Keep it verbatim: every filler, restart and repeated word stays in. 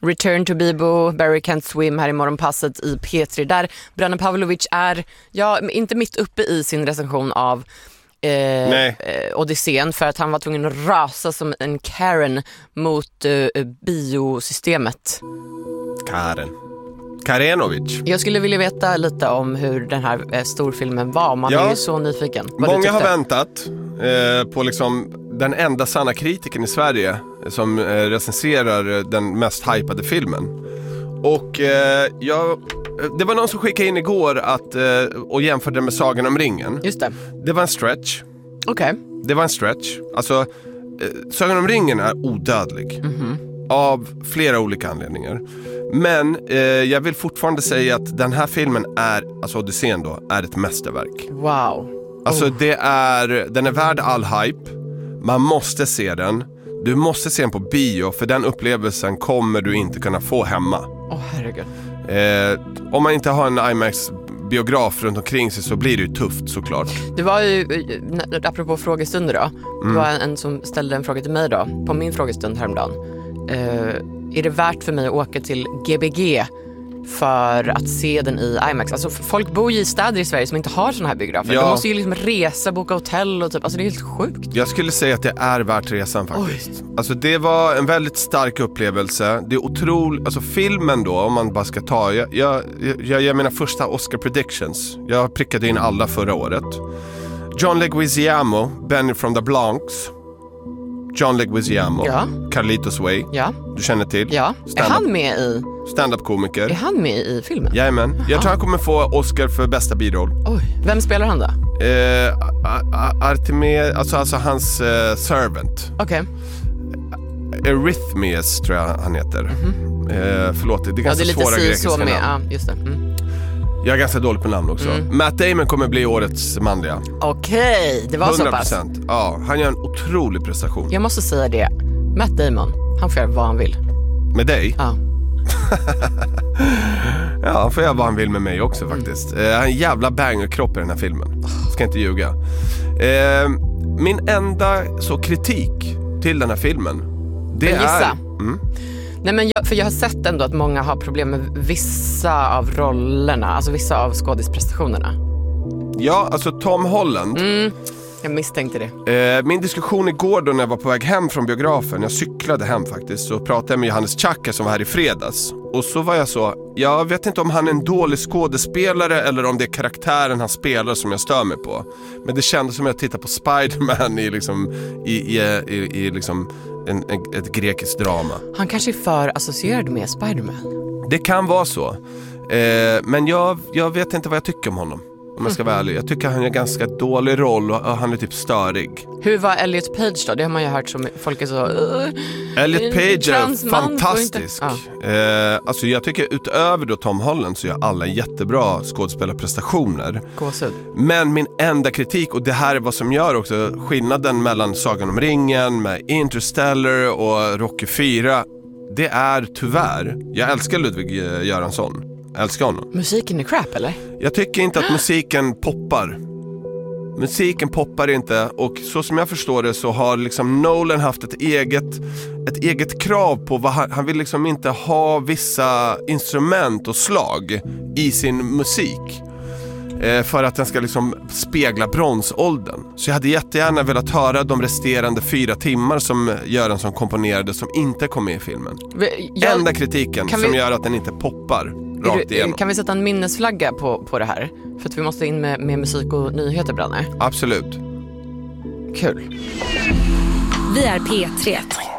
Return to Bibo, Barry Can't Swim här i morgonpasset i P tre. Där Brane Pavlovic är, ja, inte mitt uppe i sin recension av eh, eh, Odysseen, för att han var tvungen att rasa som en Karen mot eh, biosystemet. Karen. Karenovic. Jag skulle vilja veta lite om hur den här eh, storfilmen var. Man ja. är ju så nyfiken. Vad Många har väntat eh, på liksom den enda sanna kritiken i Sverige som eh, recenserar den mest hypade filmen. Och eh, jag, det var någon som skickade in igår att, eh, och jämförde med Sagan om ringen. Just det. Det var en stretch. Okej. Okay. Det var en stretch. Alltså, eh, Sagan om ringen är odödlig. Mm-hmm. Av flera olika anledningar. Men eh, jag vill fortfarande säga att den här filmen är, alltså Odysseen då, är ett mästerverk. Wow. Alltså oh. det är, den är värd all hype. Man måste se den. Du måste se den på bio, för den upplevelsen kommer du inte kunna få hemma. Åh oh, herregud. Eh, om man inte har en IMAX-biograf runt omkring sig så blir det ju tufft såklart. Det var ju, apropå frågestunder då, mm. det var en, en som ställde en fråga till mig då, på min frågestund häromdagen. Uh, är det värt för mig att åka till G B G för att se den i IMAX? Alltså folk bor ju i städer i Sverige som inte har såna här biografer. Ja. De måste ju liksom resa, boka hotell och typ, alltså det är helt sjukt. Jag skulle säga att det är värt resan faktiskt. Oj. Alltså det var en väldigt stark upplevelse. Det är otroligt, alltså filmen då, om man bara ska ta, jag, jag, jag, jag menar första Oscar predictions. Jag prickade in alla förra året. John Leguizamo, Benny from the Bronx. John Leguizamo, ja. Carlitos Way, ja. Du känner till. Ja. Är han med i stand-up-komiker? Är han med i filmen? Jajamän. Jag ja. tror han kommer få Oscar för bästa biroll. Oj, vem spelar han då? Eh, Artemis, alltså, alltså hans uh, servant. Okej. Okay. Eurythmias tror jag han heter. Mm-hmm. eh, Förlåt, det är ganska ja, det är svåra lite grekiska så med. namn. Ja, just det. Mm. Jag är ganska dålig på namn också. Mm. Matt Damon kommer bli årets manliga. Okej, okay, det var hundra procent. så pass. Ja, han gör en otrolig prestation. Jag måste säga det. Matt Damon, han får göra vad han vill. Med dig? Ja. Ja, han får göra vad han vill med mig också faktiskt. Mm. Uh, han är en jävla banger-kropp i den här filmen. Ska inte ljuga. Uh, min enda så kritik till den här filmen, det är... Mm. Nej, men jag, för jag har sett ändå att många har problem med vissa av rollerna, alltså vissa av skådisprestationerna. Ja, alltså Tom Holland. Mm, jag misstänkte det. Eh, min diskussion igår då när jag var på väg hem från biografen, jag cyklade hem faktiskt, så pratade jag med Johannes Chaka som var här i fredags. Och så var jag så, jag vet inte om han är en dålig skådespelare eller om det är karaktären han spelar som jag stör mig på. Men det kändes som att jag tittade på Spider-Man i liksom, i, i, i, i liksom en, en, ett grekiskt drama. Han kanske är för associerad med Spider-Man. Det kan vara så. Eh, men jag, jag vet inte vad jag tycker om honom. Om jag ska vara ärlig. Jag tycker han har en ganska dålig roll och han är typ störig. Hur var Elliot Page då? Det har man ju hört som folk är så... Uh, Elliot Page är fantastisk. Inte... Ah. Eh, alltså jag tycker utöver då Tom Holland så gör alla jättebra skådespelarprestationer. Gåsud. Men min enda kritik, och det här är vad som gör också skillnaden mellan Sagan om ringen med Interstellar och Rocky fyra, det är tyvärr, jag älskar Ludvig Göransson. Jag älskar honom. Musiken är crap, eller? Jag tycker inte att musiken poppar. Musiken poppar inte. Och så som jag förstår det så har liksom Nolan haft ett eget, ett eget krav på vad han, han vill liksom inte ha vissa instrument och slag i sin musik. Eh, för att den ska liksom spegla bronsåldern. Så jag hade jättegärna velat höra de resterande fyra timmar som Göransson komponerade som inte kom med i filmen. Jag, Enda kritiken som vi... gör att den inte poppar. Du, kan vi sätta en minnesflagga på, på det här? För att vi måste in med, med musik och nyheter, Branne. Absolut. Kul. Vi är P tre.